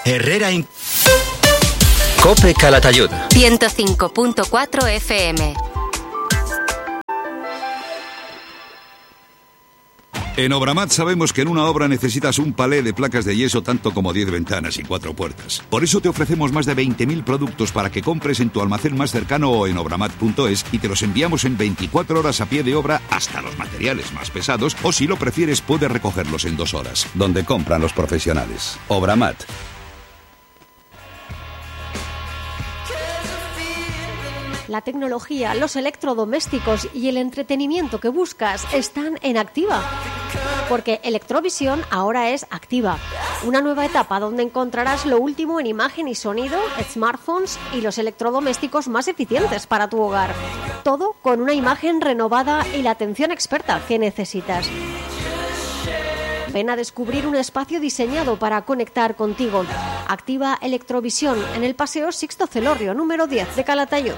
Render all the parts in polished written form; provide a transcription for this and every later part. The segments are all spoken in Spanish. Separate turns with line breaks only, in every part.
Herrera en COPE Calatayud
105.4 FM.
En Obramat sabemos que en una obra necesitas un palé de placas de yeso tanto como 10 ventanas y 4 puertas. Por eso te ofrecemos más de 20.000 productos para que compres en tu almacén más cercano o en obramat.es y te los enviamos en 24 horas a pie de obra hasta los materiales más pesados, o si lo prefieres puedes recogerlos en 2 horas. Donde compran los profesionales. Obramat.
La tecnología, los electrodomésticos y el entretenimiento que buscas están en Activa. Porque Electrovisión ahora es Activa, una nueva etapa donde encontrarás lo último en imagen y sonido, smartphones y los electrodomésticos más eficientes para tu hogar. Todo con una imagen renovada y la atención experta que necesitas. Ven a descubrir un espacio diseñado para conectar contigo. Activa Electrovisión en el Paseo Sixto Celorrio, número 10 de Calatayud.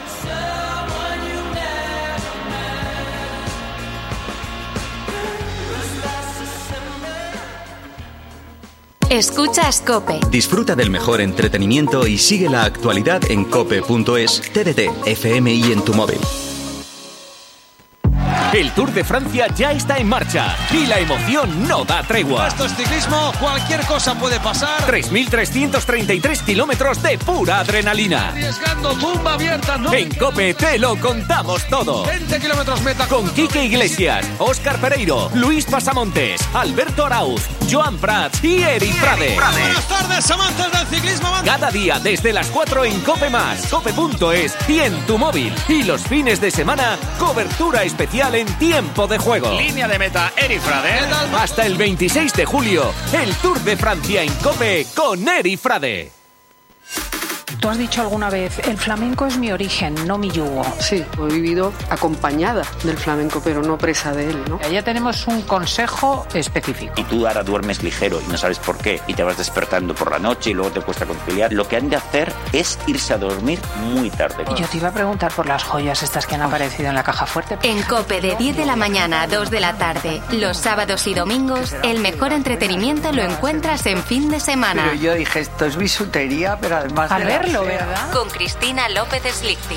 Escuchas COPE.
Disfruta del mejor entretenimiento y sigue la actualidad en cope.es, TDT, FM y en tu móvil.
El Tour de Francia ya está en marcha y la emoción no da tregua.
Esto es ciclismo, cualquier cosa puede pasar.
3.333 kilómetros de pura adrenalina.
Arriesgando, bomba abierta, ¿no?
En COPE te lo contamos todo.
20 kilómetros meta.
Con Quique Iglesias, Óscar Pereiro, Luis Pasamontes, Alberto Arauz, Joan Prats y Eri Frade.
Buenas tardes, amantes del ciclismo.
Cada día desde las 4 en COPE+, cope.es y en tu móvil. Y los fines de semana, cobertura especial en tiempo de juego.
Línea de meta, Eri Frade.
Hasta el 26 de julio, el Tour de Francia en COPE con Eri Frade.
Tú has dicho alguna vez, el flamenco es mi origen, no mi yugo.
Sí, he vivido acompañada del flamenco, pero no presa de él, ¿no?
Ya tenemos un consejo específico.
Y tú ahora duermes ligero y no sabes por qué, y te vas despertando por la noche y luego te cuesta conciliar. Lo que han de hacer es irse a dormir muy tarde.
Y yo te iba a preguntar por las joyas estas que han aparecido en la caja fuerte.
En COPE de 10 de la mañana a 2 de la tarde, los sábados y domingos, el mejor entretenimiento lo encuentras en fin de semana.
Pero yo dije, esto es bisutería, pero además de
verlo, ¿verdad?
Con Cristina López Slichting.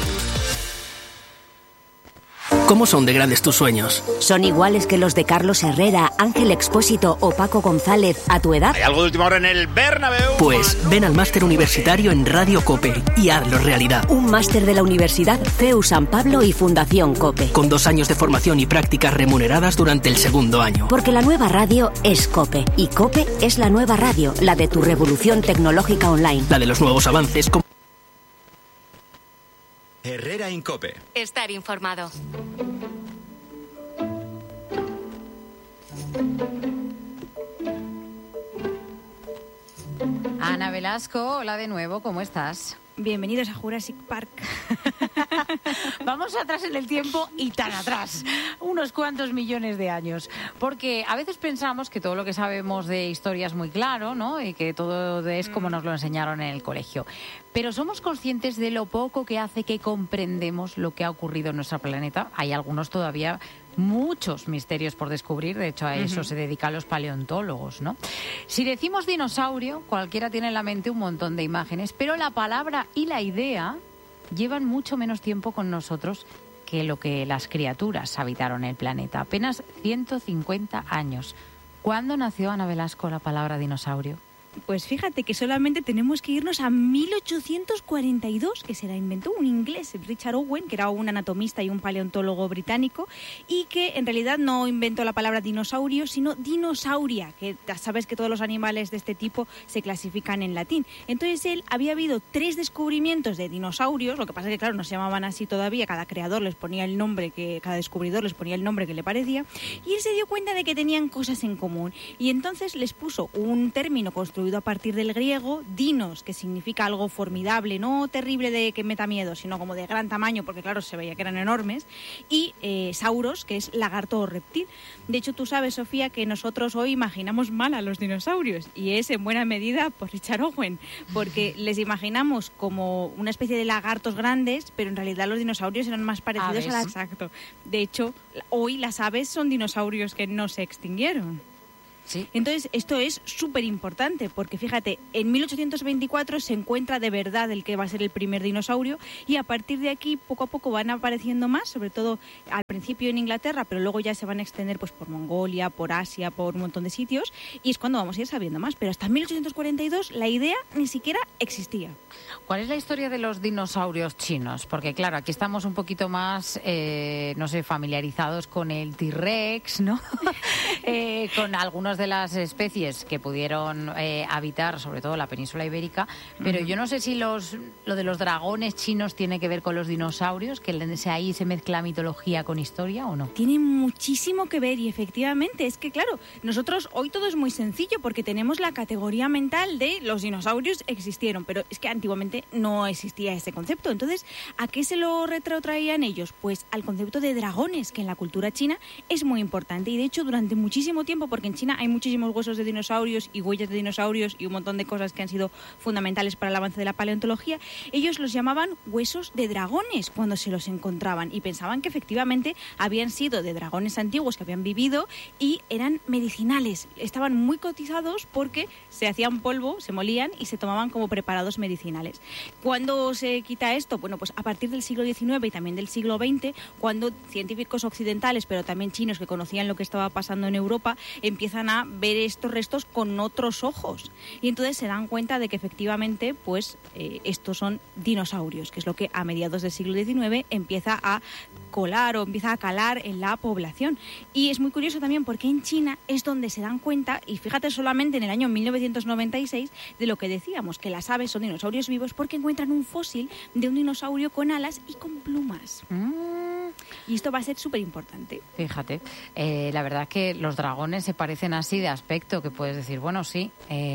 ¿Cómo son de grandes tus sueños?
¿Son iguales que los de Carlos Herrera, Ángel Expósito o Paco González a tu edad?
¿Hay algo de última hora en el Bernabéu?
Pues ven al máster universitario en Radio COPE y hazlo realidad.
Un máster de la Universidad CEU San Pablo y Fundación COPE.
Con 2 años de formación y prácticas remuneradas durante el segundo año.
Porque la nueva radio es COPE. Y COPE es la nueva radio, la de tu revolución tecnológica online.
La de los nuevos avances.
Herrera en COPE.
Estar informado.
Ana Velasco, hola de nuevo, ¿cómo estás?
Bienvenidos a Jurassic Park.
Vamos atrás en el tiempo y tan atrás, unos cuantos millones de años. Porque a veces pensamos que todo lo que sabemos de historia es muy claro, ¿no? Y que todo es como nos lo enseñaron en el colegio. Pero ¿somos conscientes de lo poco que hace que comprendemos lo que ha ocurrido en nuestro planeta? Hay algunos todavía muchos misterios por descubrir, de hecho a eso se dedican los paleontólogos, ¿no? Si decimos dinosaurio, cualquiera tiene en la mente un montón de imágenes, pero la palabra y la idea llevan mucho menos tiempo con nosotros que lo que las criaturas habitaron el planeta. Apenas 150 años. ¿Cuándo nació, Ana Velasco, la palabra dinosaurio?
Pues fíjate que solamente tenemos que irnos a 1842, que se la inventó un inglés, Richard Owen, que era un anatomista y un paleontólogo británico, y que en realidad no inventó la palabra dinosaurio, sino dinosauria, que ya sabes que todos los animales de este tipo se clasifican en latín. Entonces él había habido 3 descubrimientos de dinosaurios, lo que pasa es que claro, no se llamaban así todavía, cada creador les ponía el nombre, cada descubridor les ponía el nombre que le parecía, y él se dio cuenta de que tenían cosas en común, y entonces les puso un término construido a partir del griego, dinos, que significa algo formidable, no terrible de que meta miedo, sino como de gran tamaño, porque claro, se veía que eran enormes, y sauros, que es lagarto o reptil. De hecho, tú sabes, Sofía, que nosotros hoy imaginamos mal a los dinosaurios, y es en buena medida por Richard Owen, porque les imaginamos como una especie de lagartos grandes, pero en realidad los dinosaurios eran más parecidos al exacto. De hecho, hoy las aves son dinosaurios que no se extinguieron.
Sí.
Entonces, esto es súper importante porque, fíjate, en 1824 se encuentra de verdad el que va a ser el primer dinosaurio y a partir de aquí, poco a poco van apareciendo más, sobre todo al principio en Inglaterra, pero luego ya se van a extender pues por Mongolia, por Asia, por un montón de sitios y es cuando vamos a ir sabiendo más. Pero hasta 1842 la idea ni siquiera existía.
¿Cuál es la historia de los dinosaurios chinos? Porque, claro, aquí estamos un poquito más, no sé, familiarizados con el T-Rex, ¿no? Con algunas de las especies que pudieron habitar, sobre todo la península ibérica, pero yo no sé si lo de los dragones chinos tiene que ver con los dinosaurios, que ahí se mezcla mitología con historia, ¿o no?
Tiene muchísimo que ver y efectivamente es que, claro, nosotros hoy todo es muy sencillo porque tenemos la categoría mental de los dinosaurios existieron, pero es que antiguamente no existía ese concepto. Entonces, ¿a qué se lo retrotraían ellos? Pues al concepto de dragones, que en la cultura china es muy importante y de hecho durante muchísimo tiempo, porque en China hay muchísimos huesos de dinosaurios y huellas de dinosaurios y un montón de cosas que han sido fundamentales para el avance de la paleontología, ellos los llamaban huesos de dragones cuando se los encontraban y pensaban que efectivamente habían sido de dragones antiguos que habían vivido y eran medicinales. Estaban muy cotizados porque se hacían polvo, se molían y se tomaban como preparados medicinales. ¿Cuándo se quita esto? Bueno, pues a partir del siglo XIX y también del siglo XX, cuando científicos occidentales, pero también chinos que conocían lo que estaba pasando en Europa, empiezan a ver estos restos con otros ojos. Y entonces se dan cuenta de que efectivamente, pues, estos son dinosaurios, que es lo que a mediados del siglo XIX empieza a colar o empieza a calar en la población. Y es muy curioso también porque en China es donde se dan cuenta, y fíjate solamente en el año 1996, de lo que decíamos, que las aves son dinosaurios vivos porque encuentran un fósil de un dinosaurio con alas y con plumas. Y esto va a ser súper importante.
Fíjate, la verdad es que los dragones se parecen así de aspecto, que puedes decir, bueno, sí,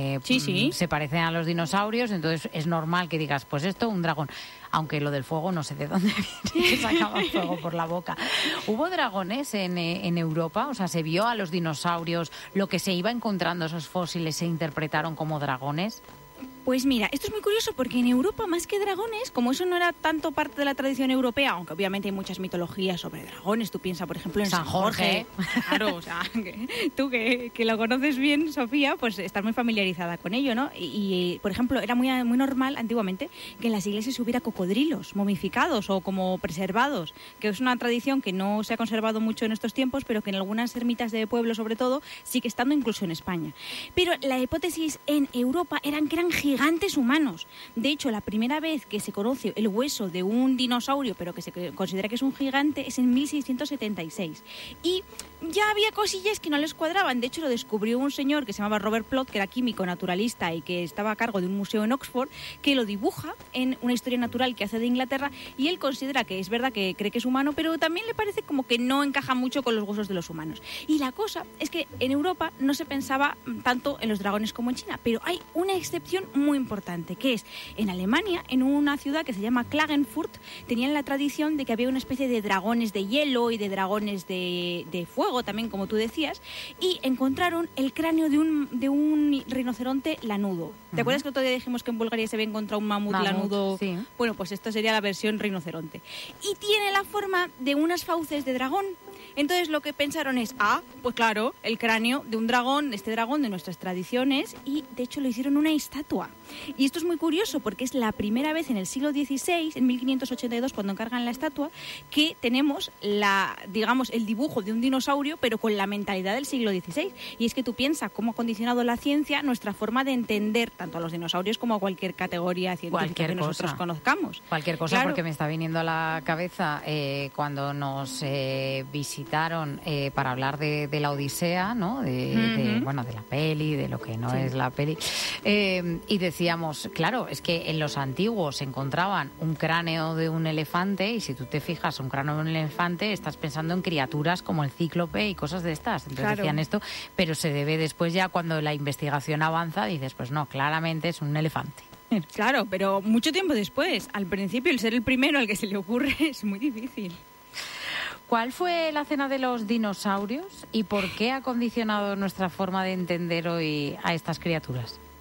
sí.
Se parecen a los dinosaurios, entonces es normal que digas, pues esto, un dragón. Aunque lo del fuego no sé de dónde viene, que sacaba fuego por la boca. ¿Hubo dragones en Europa? O sea, ¿se vio a los dinosaurios, lo que se iba encontrando, esos fósiles, se interpretaron como dragones?
Pues mira, esto es muy curioso porque en Europa, más que dragones, como eso no era tanto parte de la tradición europea, aunque obviamente hay muchas mitologías sobre dragones, tú piensas, por ejemplo, en San Jorge. Claro, o sea, tú que lo conoces bien, Sofía, pues estás muy familiarizada con ello, ¿no? Y por ejemplo, era muy normal antiguamente que en las iglesias hubiera cocodrilos momificados o como preservados, que es una tradición que no se ha conservado mucho en estos tiempos, pero que en algunas ermitas de pueblo, sobre todo, sigue estando incluso en España. Pero la hipótesis en Europa era que eran gigantes humanos. De hecho, la primera vez que se conoce el hueso de un dinosaurio, pero que se considera que es un gigante, es en 1676. Y ya había cosillas que no les cuadraban. De hecho, lo descubrió un señor que se llamaba Robert Plot, que era químico naturalista y que estaba a cargo de un museo en Oxford, que lo dibuja en una historia natural que hace de Inglaterra, y él considera que es verdad que cree que es humano, pero también le parece como que no encaja mucho con los huesos de los humanos. Y la cosa es que en Europa no se pensaba tanto en los dragones como en China, pero hay una excepción muy importante, que es en Alemania, en una ciudad que se llama Klagenfurt, tenían la tradición de que había una especie de dragones de hielo y de dragones de fuego, también como tú decías, y encontraron el cráneo de un rinoceronte lanudo. ¿Te acuerdas que otro día dijimos que en Bulgaria se había encontrado un mamut lanudo?
Sí.
Bueno, pues esto sería la versión rinoceronte. Y tiene la forma de unas fauces de dragón. Entonces lo que pensaron es, pues claro, el cráneo de un dragón, este dragón de nuestras tradiciones, y de hecho lo hicieron una estatua. Y esto es muy curioso porque es la primera vez en el siglo XVI, en 1582, cuando encargan la estatua, que tenemos el dibujo de un dinosaurio, pero con la mentalidad del siglo XVI. Y es que tú piensas cómo ha condicionado la ciencia nuestra forma de entender tanto a los dinosaurios como a cualquier categoría científica que nosotros conozcamos.
Cualquier cosa, claro. Porque me está viniendo a la cabeza cuando nos visitaron para hablar de la Odisea, ¿no? De la peli, de lo que no es la peli. Y decíamos, claro, es que en los antiguos se encontraban un cráneo de un elefante, y si tú te fijas un cráneo de un elefante, estás pensando en criaturas como el cíclope y cosas de estas. Entonces decían esto, pero se debe después, ya cuando la investigación avanza, dices, pues no, claramente es un elefante.
Claro, pero mucho tiempo después. Al principio, el ser el primero al que se le ocurre es muy difícil.
¿Cuál fue la cena de los dinosaurios y por qué ha condicionado nuestra forma de entender hoy a estas criaturas?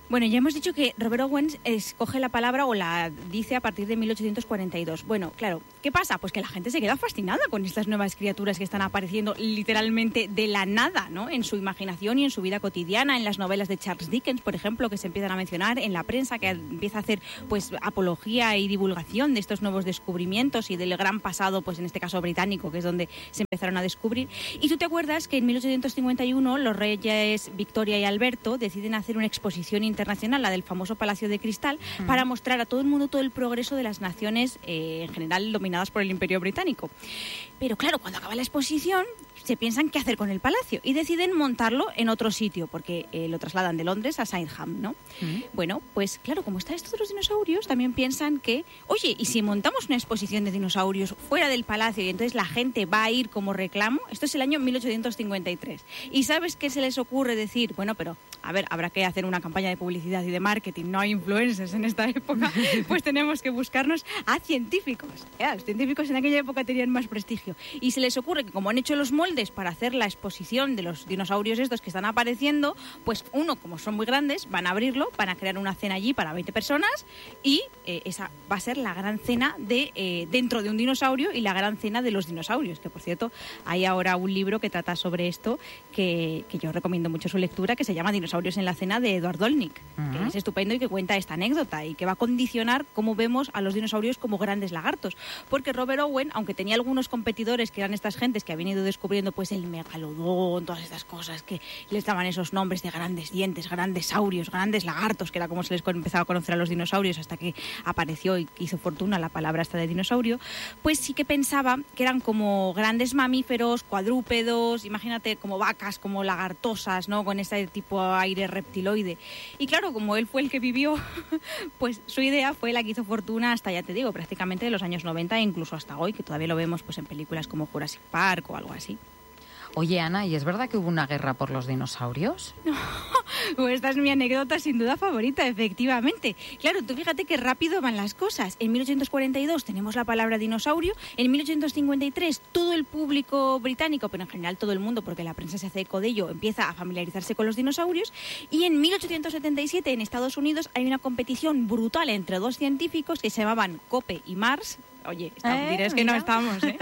Bueno, ya hemos dicho que Robert Owen escoge la palabra o la dice a partir de 1842. Bueno, claro, ¿qué pasa? Pues que la gente se queda fascinada con estas nuevas criaturas que están apareciendo literalmente de la nada, ¿no? En su imaginación y en su vida cotidiana, en las novelas de Charles Dickens, por ejemplo, que se empiezan a mencionar, en la prensa que empieza a hacer pues apología y divulgación de estos nuevos descubrimientos y del gran pasado, pues en este caso británico, que es donde se empezaron a descubrir. Y tú te acuerdas que en 1851 los reyes Victoria y Alberto deciden hacer una exposición internacional, la del famoso Palacio de Cristal, para mostrar a todo el mundo todo el progreso de las naciones en general dominadas por el Imperio Británico. Pero claro, cuando acaba la exposición se piensan qué hacer con el palacio y deciden montarlo en otro sitio, porque lo trasladan de Londres a Sydenham, ¿no? Bueno, pues claro, como está esto de los dinosaurios, también piensan que, oye, ¿y si montamos una exposición de dinosaurios fuera del palacio y entonces la gente va a ir como reclamo? Esto es el año 1853. ¿Y sabes qué se les ocurre decir? Bueno, pero, a ver, habrá que hacer una campaña de publicidad y de marketing, no hay influencers en esta época, pues tenemos que buscarnos a científicos. Los científicos en aquella época tenían más prestigio. Y se les ocurre que como han hecho los moldes para hacer la exposición de los dinosaurios estos que están apareciendo, pues uno, como son muy grandes, van a abrirlo, van a crear una cena allí para 20 personas y esa va a ser la gran cena de dentro de un dinosaurio y la gran cena de los dinosaurios, que por cierto hay ahora un libro que trata sobre esto que yo recomiendo mucho su lectura, que se llama Dinosaurios en la cena, de Edward Dolnik, que es estupendo y que cuenta esta anécdota y que va a condicionar cómo vemos a los dinosaurios como grandes lagartos, porque Robert Owen, aunque tenía algunos competidores que eran estas gentes que habían ido descubriendo pues el megalodón, todas estas cosas que les daban esos nombres de grandes dientes, grandes saurios, grandes lagartos, que era como se les empezaba a conocer a los dinosaurios hasta que apareció y hizo fortuna la palabra esta de dinosaurio, pues sí que pensaba que eran como grandes mamíferos, cuadrúpedos, imagínate como vacas, como lagartosas, ¿no? Con ese tipo de aire reptiloide. Y claro, como él fue el que vivió, pues su idea fue la que hizo fortuna hasta, ya te digo, prácticamente de los años 90 e incluso hasta hoy, que todavía lo vemos pues en películas como Jurassic Park o algo así.
Oye, Ana, ¿y es verdad que hubo una guerra por los dinosaurios?
Pues esta es mi anécdota sin duda favorita, efectivamente. Claro, tú fíjate qué rápido van las cosas. En 1842 tenemos la palabra dinosaurio. En 1853 todo el público británico, pero en general todo el mundo, porque la prensa se hace eco de ello, empieza a familiarizarse con los dinosaurios. Y en 1877 en Estados Unidos hay una competición brutal entre dos científicos que se llamaban Cope y Mars. Oye, dirás que no estamos, ¿eh?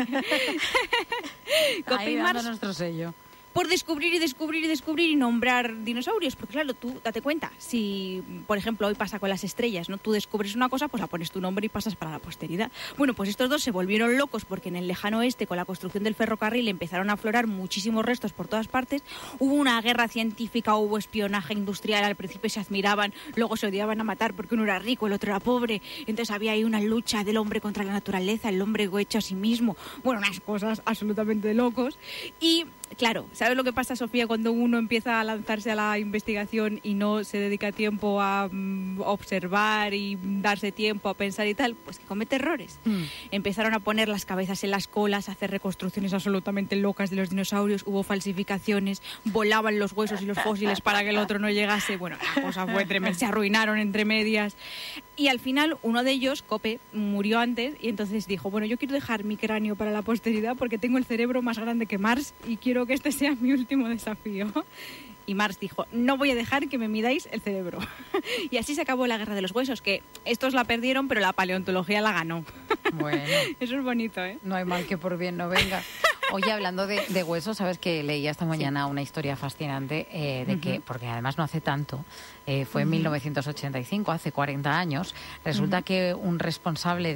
Ahí dando nuestro sello.
Por descubrir y nombrar dinosaurios. Porque claro, tú date cuenta, si por ejemplo hoy pasa con las estrellas, ¿no? Tú descubres una cosa, pues la pones tu nombre y pasas para la posteridad. Bueno, pues estos dos se volvieron locos porque en el lejano oeste, con la construcción del ferrocarril, empezaron a aflorar muchísimos restos por todas partes. Hubo una guerra científica, hubo espionaje industrial, al principio se admiraban, luego se odiaban a matar porque uno era rico, el otro era pobre. Entonces había ahí una lucha del hombre contra la naturaleza, el hombre hecho a sí mismo. Bueno, unas cosas absolutamente de locos. Y claro, ¿sabes lo que pasa, Sofía, cuando uno empieza a lanzarse a la investigación y no se dedica tiempo a observar y darse tiempo a pensar y tal? Pues que comete errores. Empezaron a poner las cabezas en las colas, a hacer reconstrucciones absolutamente locas de los dinosaurios, hubo falsificaciones, volaban los huesos y los fósiles para que el otro no llegase. Bueno, la cosa fue tremenda, se arruinaron entre medias. Y al final uno de ellos, Cope, murió antes y entonces dijo, bueno, yo quiero dejar mi cráneo para la posteridad porque tengo el cerebro más grande que Mars y quiero que este sea mi último desafío. Y Mars dijo, no voy a dejar que me midáis el cerebro. Y así se acabó la guerra de los huesos, que estos la perdieron, pero la paleontología la ganó.
Bueno.
Eso es bonito, ¿eh?
No hay mal que por bien no venga. Oye, hablando de huesos, sabes que leía esta mañana una historia fascinante de que, porque además no hace tanto, fue en 1985, hace 40 años, resulta que un responsable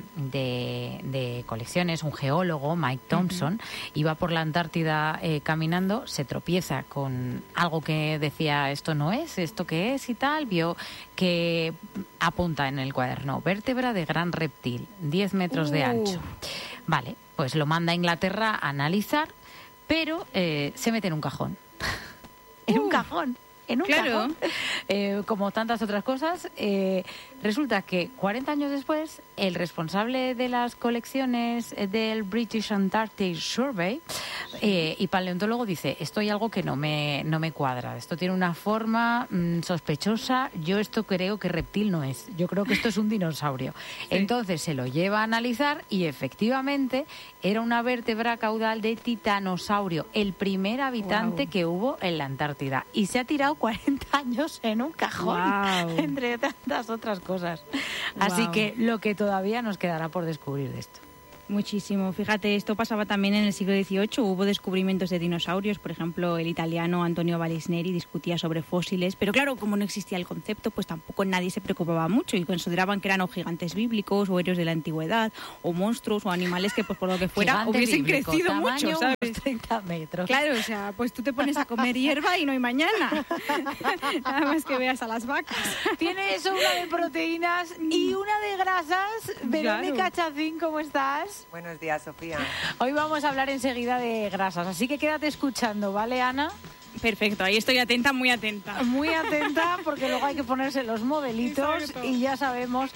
de colecciones, un geólogo, Mike Thompson, iba por la Antártida caminando, se tropieza con algo que decía, esto no es, esto qué es y tal, vio que apunta en el cuaderno, vértebra de gran reptil, 10 metros de ancho. Vale, pues lo manda a Inglaterra a analizar, pero se mete en un cajón. En un cajón. Cajón. Como tantas otras cosas, resulta que 40 años después, el responsable de las colecciones del British Antarctic Survey Y paleontólogo dice, esto hay algo que no me cuadra, esto tiene una forma sospechosa, yo esto creo que reptil no es, yo creo que esto es un dinosaurio. Sí. Entonces se lo lleva a analizar y efectivamente era una vértebra caudal de titanosaurio, el primer habitante que hubo en la Antártida. Y se ha tirado 40 años en un cajón, entre tantas otras cosas. Así que lo que todavía nos quedará por descubrir de esto.
Muchísimo. Fíjate, esto pasaba también en el siglo XVIII. Hubo descubrimientos de dinosaurios. Por ejemplo, el italiano Antonio Vallisneri discutía sobre fósiles. Pero claro, como no existía el concepto, pues tampoco nadie se preocupaba mucho y consideraban que eran o gigantes bíblicos o héroes de la antigüedad o monstruos o animales que, pues por lo que fuera
gigante
hubiesen
bíblico,
crecido mucho, ¿sabes?
30 metros.
Claro, o sea, pues tú te pones a comer hierba y no hay mañana. Nada más que veas a las vacas.
Tiene eso, una de proteínas y una de grasas. Verónica Chacín, ¿cómo estás?
Buenos días, Sofía.
Hoy vamos a hablar enseguida de grasas, así que quédate escuchando, ¿vale, Ana?
Perfecto, ahí estoy atenta, muy atenta.
Muy atenta, porque luego hay que ponerse los modelitos y ya sabemos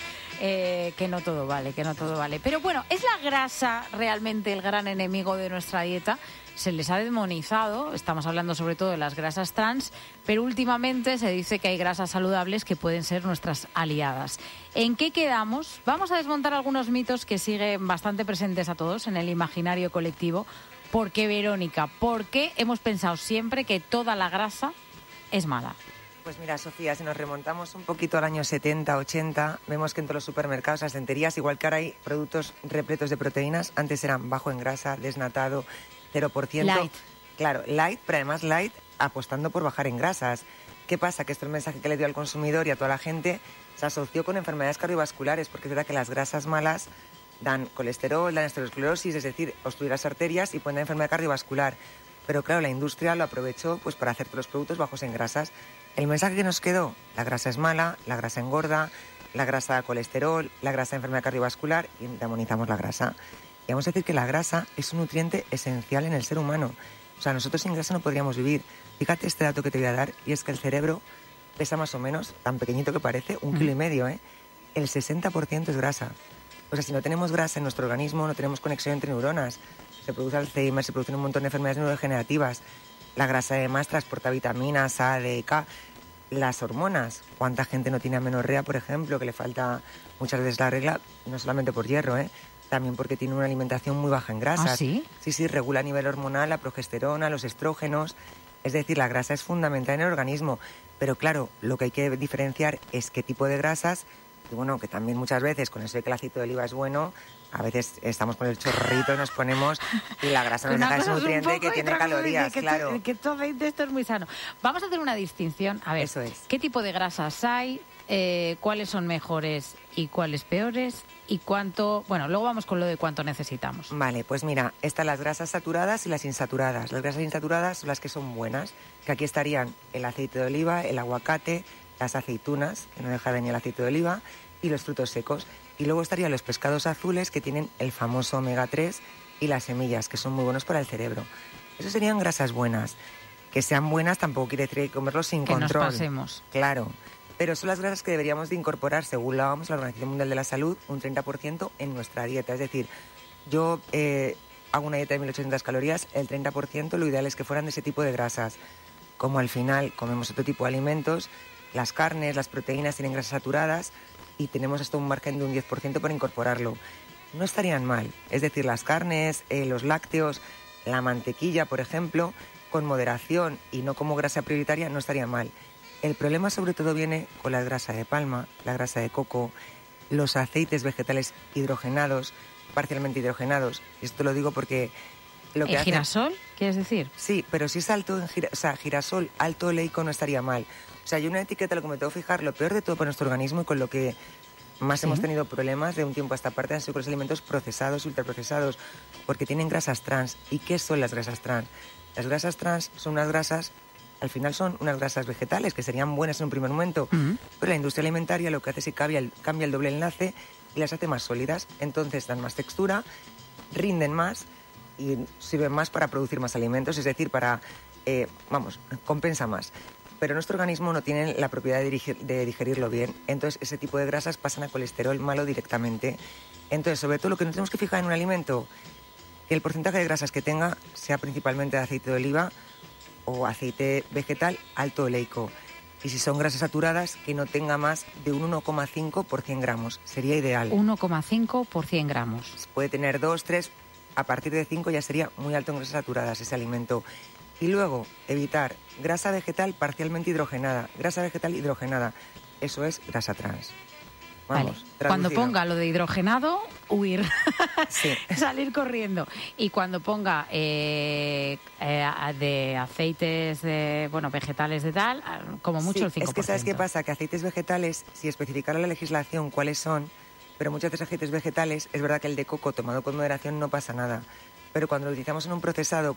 que no todo vale, Pero bueno, ¿es la grasa realmente el gran enemigo de nuestra dieta? Se les ha demonizado, estamos hablando sobre todo de las grasas trans, pero últimamente se dice que hay grasas saludables que pueden ser nuestras aliadas. ¿En qué quedamos? Vamos a desmontar algunos mitos que siguen bastante presentes a todos en el imaginario colectivo. ¿Por qué, Verónica? ¿Por qué hemos pensado siempre que toda la grasa es mala?
Pues mira, Sofía, si nos remontamos un poquito al año 70, 80, vemos que en todos los supermercados, las denterías, igual que ahora hay productos repletos de proteínas, antes eran bajo en grasa, desnatado, 0%.
Light.
Claro, light, pero además light apostando por bajar en grasas. ¿Qué pasa? Que esto es el mensaje que le dio al consumidor y a toda la gente, se asoció con enfermedades cardiovasculares, porque es verdad que las grasas malas dan colesterol, dan aterosclerosis, es decir, obstruir las arterias y pueden dar enfermedad cardiovascular. Pero claro, la industria lo aprovechó pues para hacer los productos bajos en grasas. El mensaje que nos quedó, la grasa es mala, la grasa engorda, la grasa da colesterol, la grasa da enfermedad cardiovascular y demonizamos la grasa. Y vamos a decir que la grasa es un nutriente esencial en el ser humano. O sea, nosotros sin grasa no podríamos vivir. Fíjate este dato que te voy a dar, y es que el cerebro pesa más o menos, tan pequeñito que parece, 1,5 kilos, ¿eh? El 60% es grasa. O sea, si no tenemos grasa en nuestro organismo, no tenemos conexión entre neuronas. Se produce Alzheimer, se producen un montón de enfermedades neurodegenerativas. La grasa además transporta vitaminas A, D, K. Las hormonas. ¿Cuánta gente no tiene amenorrea, por ejemplo, que le falta muchas veces la regla? No solamente por hierro, también porque tiene una alimentación muy baja en grasas.
¿Ah, sí?
Sí, regula a nivel hormonal la progesterona, los estrógenos. Es decir, la grasa es fundamental en el organismo. Pero claro, lo que hay que diferenciar es qué tipo de grasas. Y bueno, que también muchas veces, con eso de que el aceite de oliva es bueno, a veces estamos con el chorrito y nos ponemos y la grasa nos deja ese nutriente que tiene calorías, claro.
Que todo esto es muy sano. Vamos a hacer una distinción. A ver,
eso es.
¿Qué tipo de grasas hay? ¿Cuáles son mejores y cuáles peores? ¿Y cuánto? Bueno, luego vamos con lo de cuánto necesitamos.
Vale, pues mira, están las grasas saturadas y las insaturadas. Las grasas insaturadas son las que son buenas, que aquí estarían el aceite de oliva, el aguacate, las aceitunas, que no deja de ni el aceite de oliva, y los frutos secos. Y luego estarían los pescados azules, que tienen el famoso omega 3, y las semillas, que son muy buenos para el cerebro. Esas serían grasas buenas. Que sean buenas tampoco quiere decir que hay que comerlos sin control.
Que nos pasemos.
Claro. Pero son las grasas que deberíamos de incorporar, según la OMS, la Organización Mundial de la Salud, un 30% en nuestra dieta. Es decir, yo hago una dieta de 1.800 calorías, el 30% lo ideal es que fueran de ese tipo de grasas. Como al final comemos otro tipo de alimentos, las carnes, las proteínas tienen grasas saturadas y tenemos hasta un margen de un 10% para incorporarlo. No estarían mal. Es decir, las carnes, los lácteos, la mantequilla, por ejemplo, con moderación y no como grasa prioritaria, no estarían mal. El problema sobre todo viene con la grasa de palma, la grasa de coco, los aceites vegetales hidrogenados, parcialmente hidrogenados. Esto lo digo porque lo que
¿girasol, quieres decir?
Sí, pero si es alto en girasol, alto oleico no estaría mal. O sea, hay una etiqueta, lo que me tengo que fijar, lo peor de todo para nuestro organismo y con lo que más hemos tenido problemas de un tiempo a esta parte han sido con los alimentos procesados y ultraprocesados, porque tienen grasas trans. ¿Y qué son las grasas trans? Las grasas trans son unas grasas, al final son unas grasas vegetales que serían buenas en un primer momento, pero la industria alimentaria lo que hace es que cambia el doble enlace y las hace más sólidas, entonces dan más textura, rinden más y sirven más para producir más alimentos, es decir, para, compensa más. Pero nuestro organismo no tiene la propiedad de digerirlo bien, entonces ese tipo de grasas pasan a colesterol malo directamente. Entonces, sobre todo lo que nos tenemos que fijar en un alimento, que el porcentaje de grasas que tenga sea principalmente de aceite de oliva o aceite vegetal alto oleico. Y si son grasas saturadas, que no tenga más de un 1,5 por 100 gramos. Sería ideal.
1,5 por 100 gramos.
Puede tener 2, 3, a partir de 5 ya sería muy alto en grasas saturadas ese alimento. Y luego, evitar grasa vegetal parcialmente hidrogenada. Grasa vegetal hidrogenada, eso es grasa trans. Vamos,
vale. Cuando ponga lo de hidrogenado, huir.
Sí.
Salir corriendo. Y cuando ponga de aceites vegetales de tal, como mucho el 5%.
Es que ¿sabes qué pasa? Que aceites vegetales, si especificara la legislación cuáles son, pero muchos de esos aceites vegetales, es verdad que el de coco tomado con moderación no pasa nada. Pero cuando lo utilizamos en un procesado